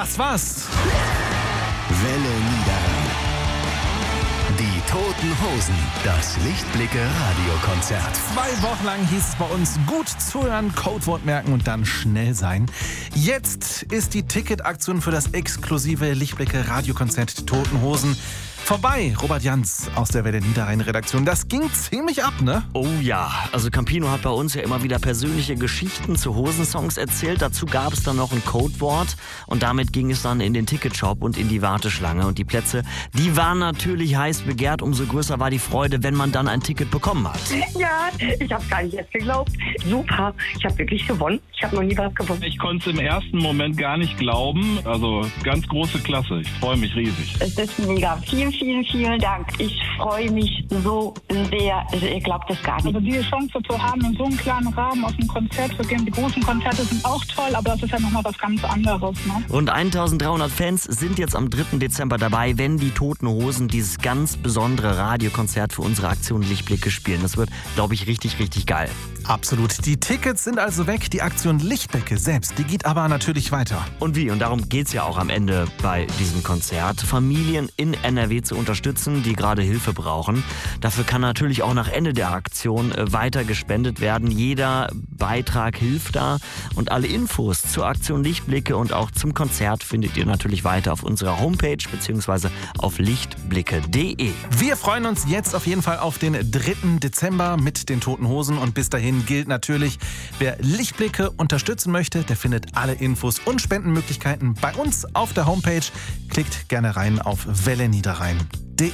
Das war's. Welle Niederrhein. Die Toten Hosen. Das Lichtblicke-Radiokonzert. 2 Wochen lang hieß es bei uns, gut zuhören, Codewort merken und dann schnell sein. Jetzt ist die Ticketaktion für das exklusive Lichtblicke-Radiokonzert Die Toten Hosen vorbei. Robert Jans aus der Welle Niederrhein-Redaktion. Das ging ziemlich ab, ne? Oh ja, also Campino hat bei uns ja immer wieder persönliche Geschichten zu Hosensongs erzählt. Dazu gab es dann noch ein Codewort und damit ging es dann in den Ticketshop und in die Warteschlange. Und die Plätze, die waren natürlich heiß begehrt. Umso größer war die Freude, wenn man dann ein Ticket bekommen hat. Ja, ich habe gar nicht erst geglaubt. Super, ich habe wirklich gewonnen. Ich habe noch nie was gewonnen. Ich konnte es im ersten Moment gar nicht glauben. Also ganz große Klasse. Ich freue mich riesig. Es ist mega. Vielen Dank. Ich freue mich so sehr. Also ihr glaubt es gar nicht. Also diese Chance zu haben, in so einem kleinen Rahmen auf ein Konzert zu gehen. Die großen Konzerte sind auch toll, aber das ist ja nochmal was ganz anderes. Ne? Rund 1300 Fans sind jetzt am 3. Dezember dabei, wenn die Toten Hosen dieses ganz besondere Radiokonzert für unsere Aktion Lichtblicke spielen. Das wird, glaube ich, richtig geil. Absolut. Die Tickets sind also weg. Die Aktion Lichtblicke selbst, die geht aber natürlich weiter. Und wie? Und darum geht's ja auch am Ende bei diesem Konzert. Familien in NRW zu unterstützen, die gerade Hilfe brauchen. Dafür kann natürlich auch nach Ende der Aktion weiter gespendet werden. Jeder Beitrag hilft da. Und alle Infos zur Aktion Lichtblicke und auch zum Konzert findet ihr natürlich weiter auf unserer Homepage bzw. auf lichtblicke.de. Wir freuen uns jetzt auf jeden Fall auf den 3. Dezember mit den Toten Hosen. Und bis dahin gilt natürlich, wer Lichtblicke unterstützen möchte, der findet alle Infos und Spendenmöglichkeiten bei uns auf der Homepage. Klickt gerne rein auf welleniederrhein.de.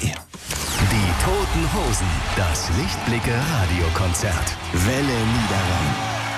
Die Toten Hosen. Das Lichtblicke-Radiokonzert. Welle Niederrhein.